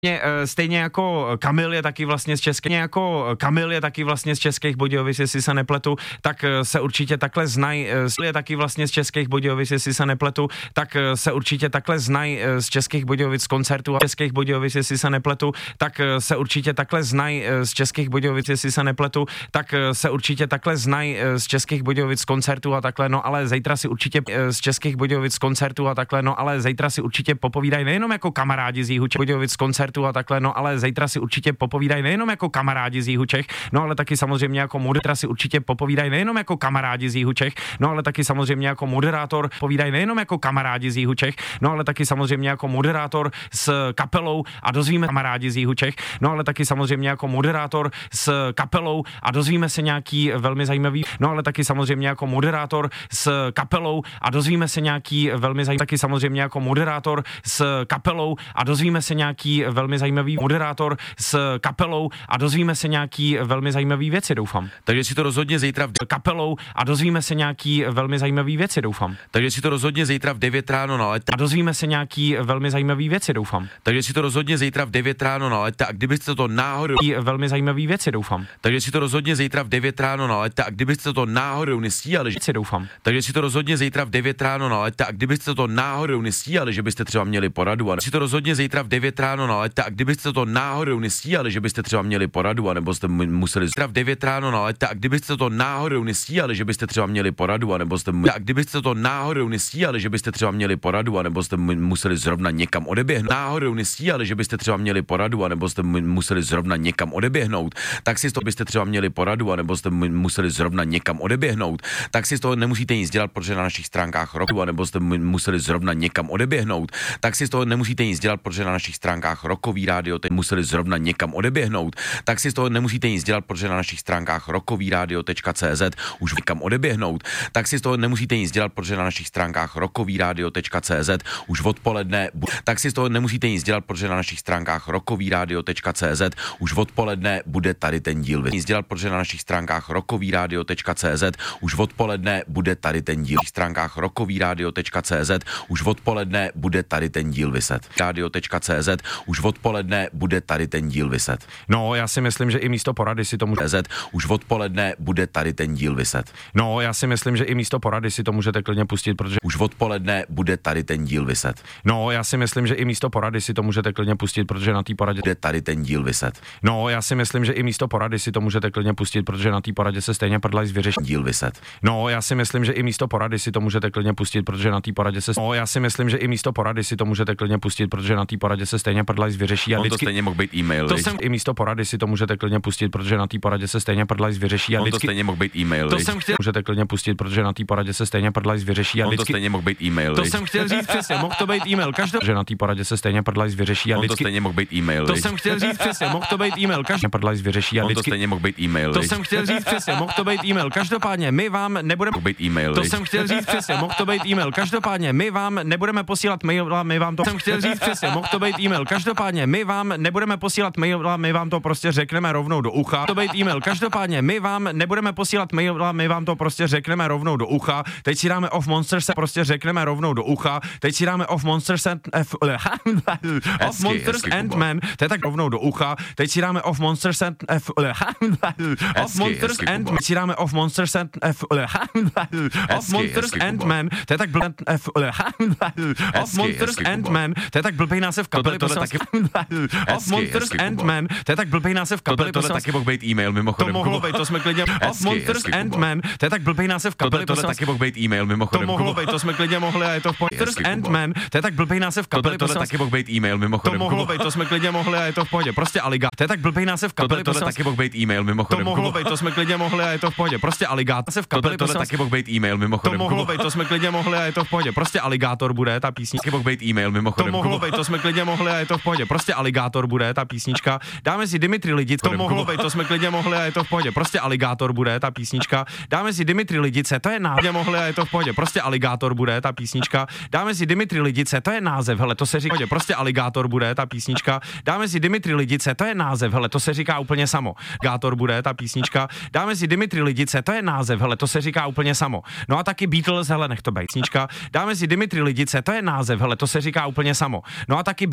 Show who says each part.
Speaker 1: Stejně jako Kamil je taky vlastně z Českých Budějovic, jestli se nepletu, tak se určitě takhle znají, je taky vlastně z Českých Budějovic, jestli se nepletu, tak se určitě takhle znají z Českých Budějovic z koncertu a Českých Budějovic, jestli se nepletu, tak se určitě takhle znají z Českých Budějovic, jestli se nepletu, tak se určitě takhle znají z Českých Budějovic z koncertu a takhle, no ale zítra si určitě z Českých Budějovic z koncertu a takhle, no ale zítra si určitě popovídají nejenom jako kamarádi z Jihu Budějovic z koncertu a takhle, no ale zítra si určitě popovídají nejenom jako kamarádi z Jihu Čech, no ale taky samozřejmě jako moderátor si určitě popovídají nejenom jako kamarádi z Jihu Čech, no ale taky samozřejmě jako moderátor povídají nejenom jako kamarádi z Jihu Čech, no ale taky samozřejmě jako moderátor s kapelou a dozvíme kamarádi z Jihu Čech, no ale taky samozřejmě jako moderátor s kapelou a dozvíme se nějaký velmi zajímavý, no ale taky samozřejmě jako moderátor s kapelou a dozvíme se nějaký velmi zajímavý, taky samozřejmě jako moderátor s kapelou a dozvíme se nějaký velmi zajímavý moderátor s kapelou a dozvíme se nějaký velmi zajímavý věci, doufám.
Speaker 2: Takže si to rozhodně zítra v
Speaker 1: kapelou a dozvíme se nějaký velmi zajímavý věci, doufám.
Speaker 2: Takže si to rozhodně zítra v 9 ráno na Leta.
Speaker 1: A dozvíme se nějaký velmi zajímavý věci, doufám.
Speaker 2: Takže si to rozhodně zítra v 9 ráno na Leta. A kdybyste to náhodou
Speaker 1: velmi zajímavý věci, doufám.
Speaker 2: Takže si to rozhodně zítra v 9 ráno na Leta. A kdybyste to náhodou nestíhali,
Speaker 1: věci, doufám.
Speaker 2: Takže si to rozhodně zítra v 9 ráno na Leta. A kdybyste to náhodou nestíhali, že byste třeba měli poradu, a si to rozhodně zítra v 9 ráno na Leta. A kdybyste to náhodou nestíhali, že byste třeba měli poradu, a nebo jste museli zítra v 9 ráno na Leta. A kdybyste to náhodou nestíhali, že byste třeba měli poradu, a nebo jste a kdybyste to náhodou nestíhali, že byste třeba měli poradu, a nebo jste museli zrovna někam odeběhnout. Náhodou nestíhali, že byste třeba měli poradu, a nebo jste museli zrovna někam odeběhnout. Tak si z toho byste třeba měli poradu, a nebo jste museli zrovna někam odeběhnout. Tak si z toho nemusíte nic dělat, protože na našich stránkách roku, a nebo jste museli zrovna někam odeběhnout. Tak si z toho nemusíte nic dělat, protože na našich stránkách Rokový rádio teď museli zrovna někam odeběhnout. Tak si z toho nemusíte nic dělat, protože na našich stránkách rokovyradio.cz už někam odeběhnout. Tak si z toho nemusíte nic dělat, protože na našich stránkách rokovyradio.cz už odpoledne. Tak si z toho nemusíte nic dělat, protože na našich stránkách rokovyradio.cz už odpoledne bude tady ten díl. Nic dělat, protože na našich stránkách rokovyradio.cz už odpoledne bude tady ten díl. Na stránkách rokovyradio.cz už odpoledne bude tady ten díl vyset. Radio.cz už odpoledne bude tady ten díl vyset.
Speaker 1: No, já si myslím, že i místo porady si to můžete.
Speaker 2: Už odpoledne bude tady ten díl vyset.
Speaker 1: No, já si myslím, že i místo porady si to můžete klidně pustit, protože
Speaker 2: už odpoledne bude tady ten díl vyset.
Speaker 1: No, já si myslím, že i místo porady si to můžete klidně pustit, protože na té poradě
Speaker 2: bude tady ten díl vyset.
Speaker 1: No, já si myslím, že i místo porady si to můžete klidně pustit, protože na té poradě se stejně prdlajs vyřeší.
Speaker 2: Díl vyset.
Speaker 1: No, já si myslím, že i místo porady si to můžete klidně pustit, protože na té poradě se. No, já si myslím, že i místo porady si to můžete klidně pustit, protože na té poradě se stejně prdlajs vyřeší.
Speaker 2: On to stejně mohl být e-mail.
Speaker 1: To jsem i místo porady si to můžete klidně pustit, protože na té poradě se stejně prdlajs vyřeší.
Speaker 2: On to stejně mohl být e-mail.
Speaker 1: To jsem chtěl. Můžete klidně pustit, protože na té poradě se stejně prdlajs vyřeší.
Speaker 2: On to stejně mohl být e-mail.
Speaker 1: To jsem chtěl říct přesně, mohl to být e-mail. Že na té poradě se stejně prdlajs vyřeší.
Speaker 2: On to stejně mohl být e-mail.
Speaker 1: To jsem chtěl říct přesně, mohl to být e-mail. Prdlajs vyřeší.
Speaker 2: On to stejně mohl být e-mail.
Speaker 1: To jsem chtěl říct přesně, mohl to být e-mail. Každopádně my vám nebudeme
Speaker 2: být e-mail.
Speaker 1: To jsem chtěl říct přesně, mohl to být e-mail. Každopádně my vám nebudeme posílat mail, a my vám to jsem chtěl říct přesně, mohl to být e-mail. Každopádně my vám nebudeme posílat mail, a my vám to prostě řekneme rovnou do ucha. To být e-mail. Každopádně my vám nebudeme posílat mail, a my vám to prostě řekneme rovnou do ucha. Teď si dáme Off Monsters, prostě řekneme rovnou do ucha. Teď si dáme Off Monsters Off Monsters and Men, to je tak rovnou do ucha. Teď si dáme Off Monsters and Off Monsters and Men. Si dáme Off Monsters and Off Monsters and Men, to je tak blbý Off Monsters and Men, to je tak blbý název kapely. Off Monsters and Men, to je tak blbý název kapely.
Speaker 2: Tohle taky mohl být e-mail, mimochodem.
Speaker 1: To mohlo být, to jsme klidně. Off Monsters and Men, to je tak blbý název kapely.
Speaker 2: Tohle taky mohl být e-mail, mimochodem.
Speaker 1: To mohlo být, to jsme klidně mohli, a je to v pohodě. Monsters and Men, to je tak blbý název kapely.
Speaker 2: Tohle taky mohl být e-mail, mimochodem.
Speaker 1: To mohlo být, to jsme klidně mohli, a je to v pohodě. Prostě Aligátor. To je tak blbý název kapely.
Speaker 2: Tohle taky mohl být e-mail, mimochodem.
Speaker 1: To mohlo být, to jsme klidně mohli, a je to v pohodě. Prostě Aligátor se v kapeli.
Speaker 2: Tohle taky mohl být e-mail, mimochodem.
Speaker 1: To mohlo být, to jsme klidně mohli, a je to v pohodě. Prostě Aligátor bude ta písnička.
Speaker 2: Taky mohl být e-mail, mimochodem.
Speaker 1: To mohlo být, to jsme klidně mohli, a je to v pohodě. Prostě Aligátor bude ta písnička. Dáme si Dimitri Lidice. To mohlo být, to jsme klidně mohli, a je to v pohodě. Prostě Aligátor bude ta písnička. Dáme si Dimitri Lidice, to je název. Mohli, a je to v pohodě. Prostě Aligátor bude ta písnička. Dáme si Dimitri Lidice, to je název. Hele, to se říká. Prostě Aligátor bude ta písnička. Dáme si Dimitri Lidice, to je název. Hele, to se říká úplně samo. Aligátor bude ta písnička. Dáme si Dimitri Lidice, to je název. Hele, to se říká úplně samo. No a taky Beatles, hele, nech to být. Písnička. Dáme si Dimitri Lidice, to je název. Hele, to se říká úplně samo. No a taky